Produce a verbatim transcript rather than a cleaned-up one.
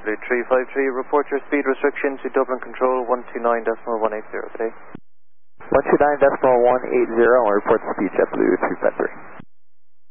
JetBlue three five three, report your speed restriction to Dublin Control one two nine point one eight zero today. one two nine point one eight zero, report speed JetBlue three five three.